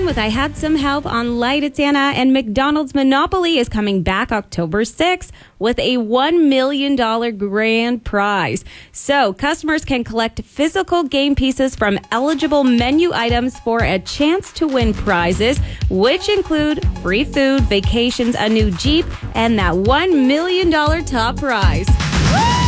with I Had Some Help on Light. It's Anna, and McDonald's Monopoly is coming back October 6th with a $1 million grand prize. So customers can collect physical game pieces from eligible menu items for a chance to win prizes, which include free food, vacations, a new Jeep, and that $1 million top prize.